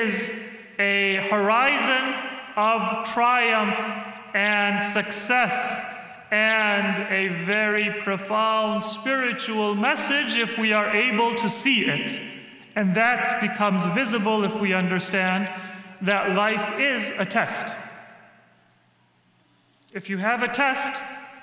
is a horizon of triumph and success and a very profound spiritual message if we are able to see it. And that becomes visible if we understand that life is a test. If you have a test,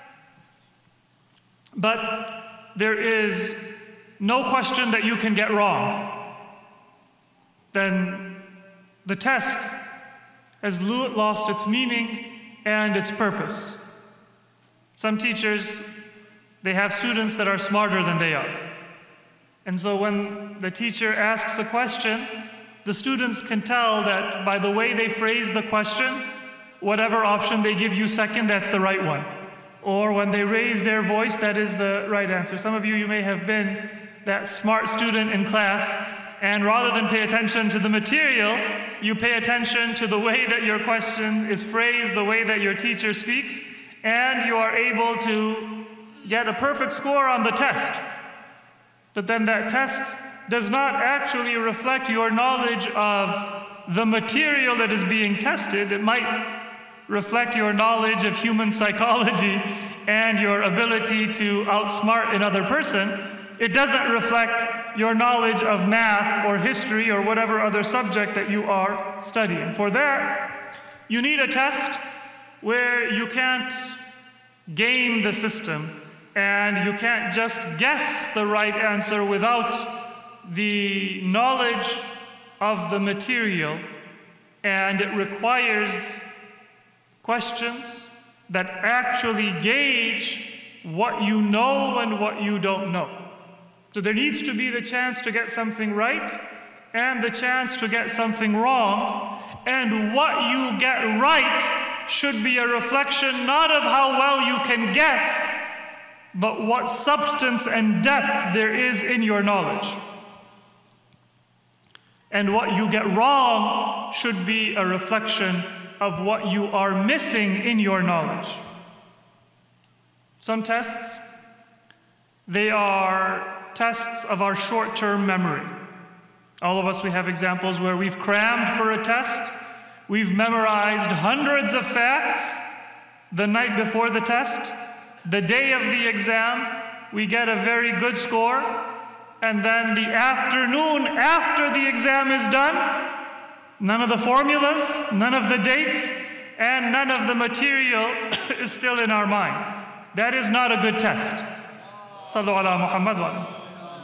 but there is no question that you can get wrong, then the test has lost its meaning and its purpose. Some teachers, they have students that are smarter than they are. And so when the teacher asks a question, the students can tell that by the way they phrase the question, whatever option they give you second, that's the right one. Or when they raise their voice, that is the right answer. Some of you, you may have been that smart student in class, and rather than pay attention to the material, you pay attention to the way that your question is phrased, the way that your teacher speaks, and you are able to get a perfect score on the test. But then that test does not actually reflect your knowledge of the material that is being tested. It might reflect your knowledge of human psychology and your ability to outsmart another person. It doesn't reflect your knowledge of math or history or whatever other subject that you are studying. For that, you need a test where you can't game the system and you can't just guess the right answer without the knowledge of the material, and it requires questions that actually gauge what you know and what you don't know. So there needs to be the chance to get something right and the chance to get something wrong, and what you get right should be a reflection not of how well you can guess, but what substance and depth there is in your knowledge. And what you get wrong should be a reflection of what you are missing in your knowledge. Some tests, they are tests of our short-term memory. All of us, we have examples where we've crammed for a test, we've memorized hundreds of facts the night before the test. The day of the exam, we get a very good score, and then the afternoon after the exam is done, none of the formulas, none of the dates, and none of the material is still in our mind. That is not a good test. Sallu ala Muhammad wa alihi.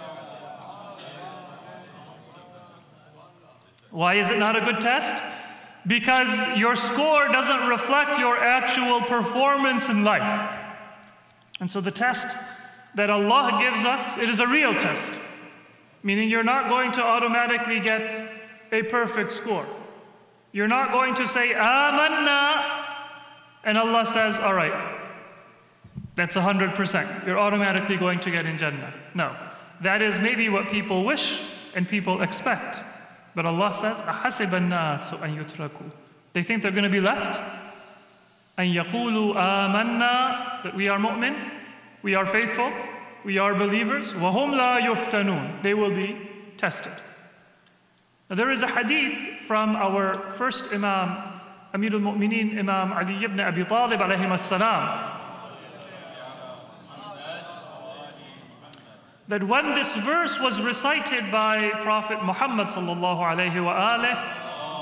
Why is it not a good test? Because your score doesn't reflect your actual performance in life. And so the test that Allah gives us, it is a real test. Meaning you're not going to automatically get a perfect score. You're not going to say, Amanna, and Allah says, all right, that's 100%. You're automatically going to get in Jannah. No, that is maybe what people wish and people expect. But Allah says, أَحَسِبَ النَّاسُ أَن يُتْرَكُوا. They think they're going to be left. أَن يَقُولُوا آمَنَّا, that we are mu'min, we are faithful, we are believers. وَهُمْ لَا يُفْتَنُونَ. They will be tested. Now, there is a hadith from our first Imam, Amir al-Mu'mineen, Imam Ali ibn Abi Talib alayhim as-salam, that when this verse was recited by Prophet Muhammad sallallahu alayhi wa alihi,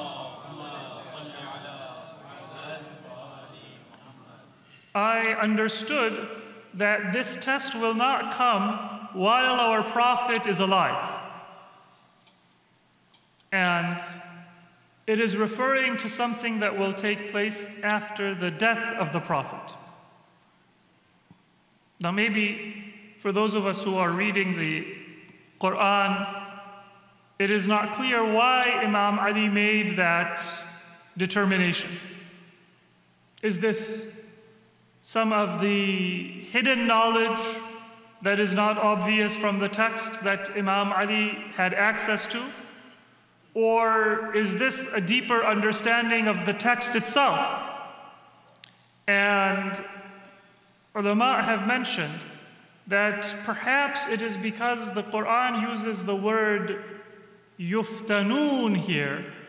I understood that this test will not come while our Prophet is alive. And it is referring to something that will take place after the death of the Prophet. Now maybe for those of us who are reading the Quran, it is not clear why Imam Ali made that determination. Is this some of the hidden knowledge that is not obvious from the text that Imam Ali had access to? Or is this a deeper understanding of the text itself? And ulama have mentioned that perhaps it is because the Quran uses the word yuftanun here,